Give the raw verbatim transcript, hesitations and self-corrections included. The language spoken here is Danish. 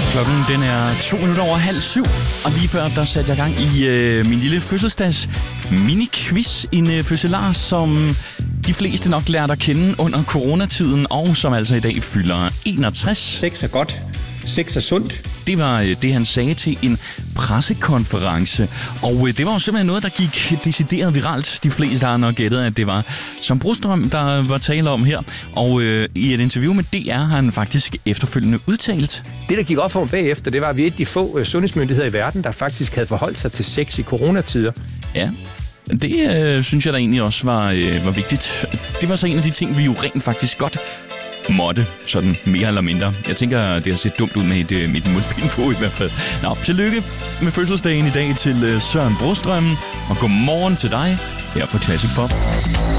Klokken den er to minutter over halv syv, og lige før der satte jeg gang i øh, min lille fødselsdags mini-quiz. En øh, fødselar, som de fleste nok lærte at kende under coronatiden, og som altså i dag fylder enogtres. Sex er godt. Sex er sundt. Det var øh, det, han sagde til en pressekonference. Og øh, det var jo simpelthen noget, der gik decideret viralt. De fleste har nok gættet, at det var som Brostrøm, der var tale om her. Og øh, i et interview med D R har han faktisk efterfølgende udtalt. Det, der gik op for ham bagefter, det var, at vi er et af de få øh, sundhedsmyndigheder i verden, der faktisk havde forholdt sig til sex i coronatider. Ja, det øh, synes jeg da egentlig også var, øh, var vigtigt. Det var så en af de ting, vi jo rent faktisk godt måtte, sådan mere eller mindre. Jeg tænker, det har set dumt ud med et, øh, mit mundbind på i hvert fald. Nå, tillykke med fødselsdagen i dag til øh, Søren Brostrøm, og godmorgen til dig her fra Classic Pop.